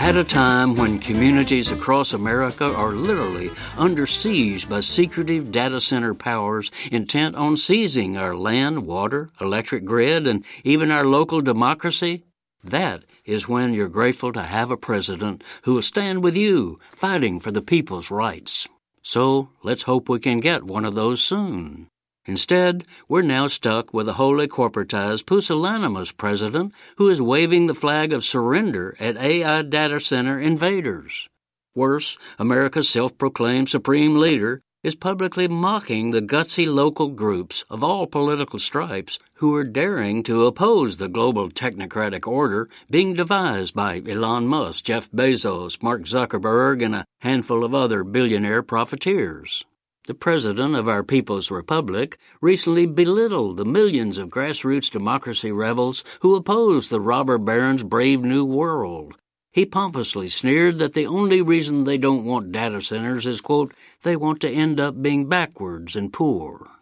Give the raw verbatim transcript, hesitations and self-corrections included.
At a time when communities across America are literally under siege by secretive data center powers intent on seizing our land, water, electric grid, and even our local democracy, that is when you're grateful to have a president who will stand with you, fighting for the people's rights. So let's hope we can get one of those soon. Instead, we're now stuck with a wholly corporatized, pusillanimous president who is waving the flag of surrender at A I data center invaders. Worse, America's self-proclaimed supreme leader is publicly mocking the gutsy local groups of all political stripes who are daring to oppose the global technocratic order being devised by Elon Musk, Jeff Bezos, Mark Zuckerberg, and a handful of other billionaire profiteers. The president of our People's Republic recently belittled the millions of grassroots democracy rebels who opposed the robber baron's brave new world. He pompously sneered that the only reason they don't want data centers is, quote, they want to end up being backwards and poor.